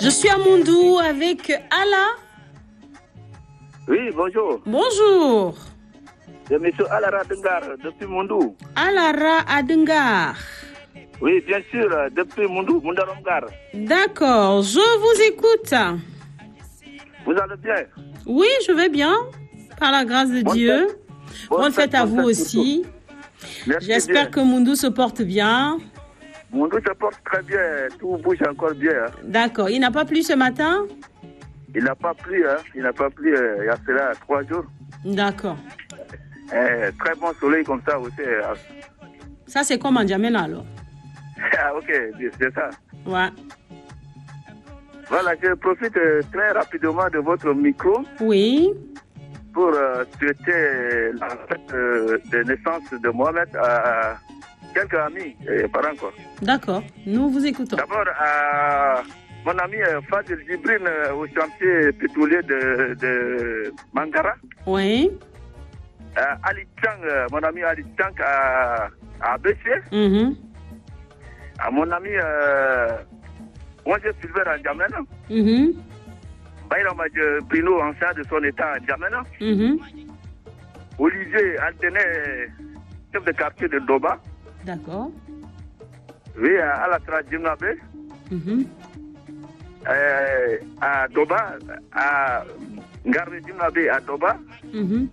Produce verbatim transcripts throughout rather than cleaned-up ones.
Je suis à Mondou avec Ala. Oui, bonjour. Bonjour. C'est M. Alara Dengar, depuis Mondou. Alara Adengar. Oui, bien sûr, depuis Mondou, Mondaromgar. D'accord, je vous écoute. Vous allez bien? Oui, je vais bien, par la grâce de Bonne Dieu. fête. Bonne, Bonne fête, fête, à bonne vous fête aussi. Merci J'espère bien. que Mondou se porte bien. Mondou se porte très bien, tout bouge encore bien. Hein. D'accord, il n'a pas plu ce matin? Il n'a pas plu, hein. Il n'a pas plu euh, il y a cela trois jours. D'accord. Eh, très bon soleil comme ça aussi. euh. Ça, c'est comme en Djamena alors? Ah, ok, c'est ça. Ouais. Voilà, je profite euh, très rapidement de votre micro Oui. pour euh, souhaiter la fête euh, de naissance de Mohamed à quelques amis et parents. Quoi. D'accord, nous vous écoutons. D'abord, à mon ami euh, Fadil Djibril euh, au chantier pétrolier de, de Mangara. Oui. Euh, Ali Chang, euh, mon ami Ali Chang à, à Béché. Mhm. À mon ami euh, Onge Silver à Djamena. Mhm. Bayram Bruno, ancien de son état à Djamena. Mhm. Olivier Antenet, chef de quartier de Doba. D'accord. Oui, à Alatra Djimnabe. Mhm. Euh, à Doba, à Ngarbe Djimnabe à Doba. Mhm.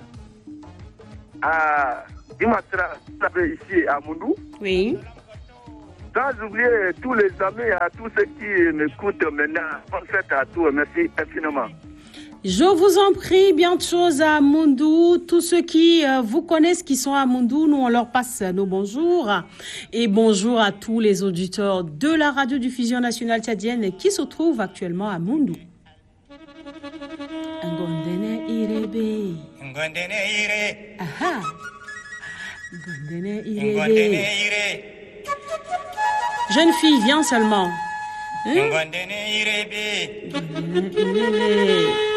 À Dimatra ici à Mondou. Oui. Sans oublier tous les amis, à tous ceux qui m'écoutent maintenant. Bonne fête à tous, merci infiniment. Je vous en prie, bien de choses à Mondou. Tous ceux qui euh, vous connaissent, qui sont à Mondou, nous on leur passe nos bonjours. Et bonjour à tous les auditeurs de la radiodiffusion nationale tchadienne qui se trouvent actuellement à Mondou. Ngondene irebe. Ngondene ire. Aha. Ngondene Ngondene irebe. ire. Jeune fille, viens seulement. Hein? Ngondene irebe. Ngondene irebe.